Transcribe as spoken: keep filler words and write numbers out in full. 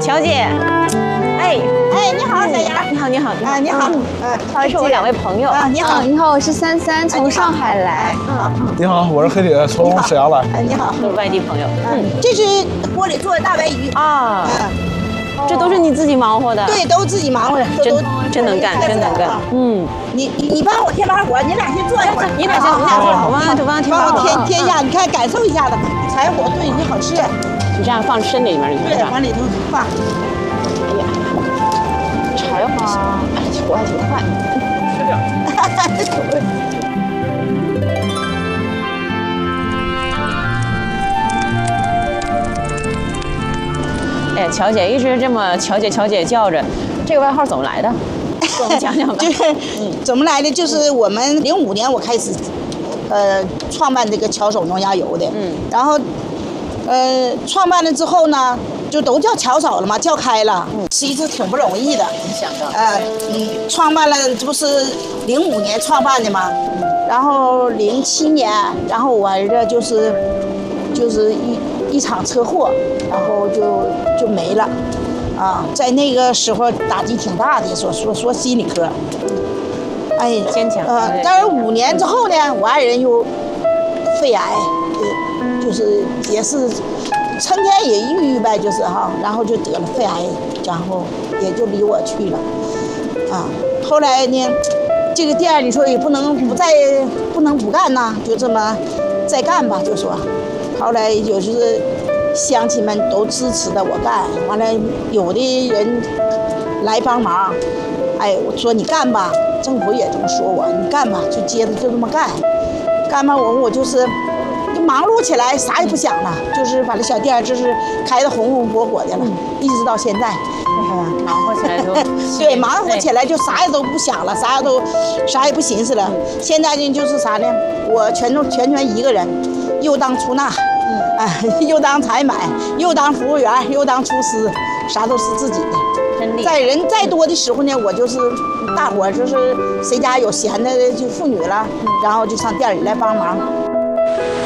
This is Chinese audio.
乔姐，哎哎，你好，小杨。 你好，你好，你好， 啊，你好。 嗯，他们是我两位朋友。 啊，你好， 你好，我是珊珊，从上海来。 嗯， 你好，我是黑铁，从沈阳来。 哎，你好， 都是外地朋友。 嗯，这是锅里做的大白鱼啊， 嗯， 这都是你自己忙活的。 对，都自己忙活的， 真真能干，真能干。嗯， 你你你帮我添把火，你俩先坐一会儿。 你俩先，你俩先，我帮我帮添把火。 帮我添添一下，你看感受一下子，柴火炖鱼好吃。 你这样放身里面， 对，往里头放。 哎呀，柴火，哎，火还挺快。哎呀，乔姐一直这么乔姐乔姐叫着，这个外号怎么来的？给我们讲讲吧。 就是怎么来的？就是我们零五年我开始，呃，创办这个巧手农家油的。嗯。然后，呃，创办了之后呢，就都叫巧手了嘛，叫开了。嗯。其实挺不容易的。 没想到。 呃，嗯，创办了，这不是零五年创办的吗？然后零七年，然后我儿子就是，就是一一场车祸，然后就就没了。啊，在那个时候打击挺大的，说说说心理科，哎， 坚强。 呃，但是五年之后呢，我爱人又肺癌，呃，就是也是成天也抑郁呗，就是哈，然后就得了肺癌，然后也就离我去了，啊，后来呢，这个店你说也不能不再不能不干呐，就这么再干吧，就说，后来也就是。乡亲们都支持的我干，完了有的人来帮忙，哎，我说你干吧，政府也这么说我，你干吧，就接着就这么干，干吧我我就是就忙碌起来，啥也不想了，就是把这小店就是开得红红火火的了，嗯、一直到现在。 嗯，忙活起来就对，忙活起来就啥也都不想了，啥也都啥也不寻思了。现在呢就是啥呢？我全都全全一个人，又当出纳。哎，又当采买，又当服务员，又当厨师，啥都是自己的。 真厉害。 在人再多的时候呢，我就是大伙就是谁家有闲的就妇女了，然后就上店里来帮忙。